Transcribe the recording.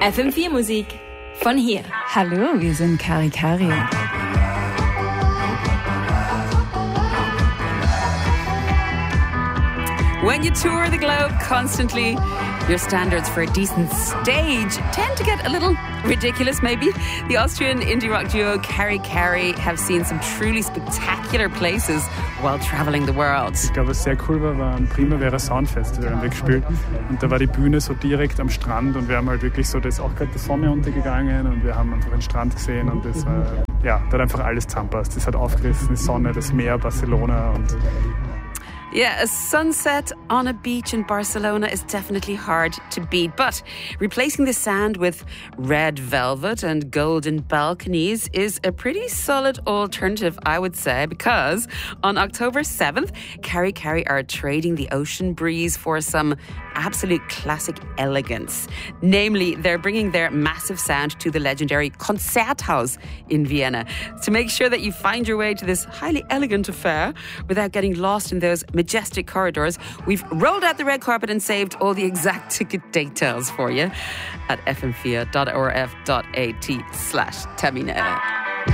FM4 Musik von hier. Hallo, wir sind Kari Kari. When you tour the globe constantly, your standards for a decent stage tend to get a little ridiculous, maybe. The Austrian indie rock duo Kari Kari have seen some truly spectacular places while traveling the world. Ich glaube, was sehr cool war am Primavera Sound Festival haben wir gespielt. Und da war die Bühne so direkt am Strand und wir haben halt wirklich so, da ist auch gerade die Sonne untergegangen und wir haben einfach den Strand gesehen und das war, ja, da hat einfach alles zusammenpasst. Das hat aufgerissen, die Sonne, das Meer, Barcelona und Yeah, a sunset on a beach in Barcelona is definitely hard to beat. But replacing the sand with red velvet and golden balconies is a pretty solid alternative, I would say, because on October 7th, Kari Kari are trading the ocean breeze for some absolute classic elegance. Namely, they're bringing their massive sound to the legendary Konzerthaus in Vienna to make sure that you find your way to this highly elegant affair without getting lost in those majestic corridors. We've rolled out the red carpet and saved all the exact ticket details for you at fm4.orf.at/termine.